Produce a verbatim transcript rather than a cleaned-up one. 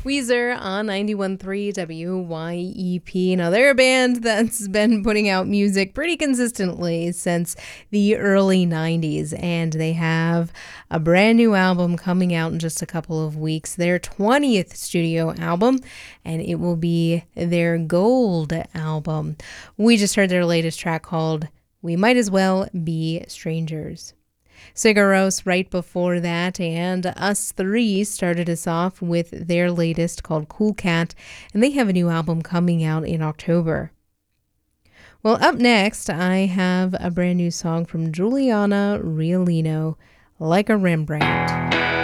Weezer on ninety-one point three W Y E P. Now, they're a band that's been putting out music pretty consistently since the early nineties, and they have a brand new album coming out in just a couple of weeks, their twentieth studio album, and it will be their gold album. We just heard their latest track called We Might As Well Be Strangers. Sigur Rós right before that, and Us Three started us off with their latest called Cool Cat, and they have a new album coming out in October. Well, up next, I have a brand new song from Juliana Riolino, Like a Rembrandt.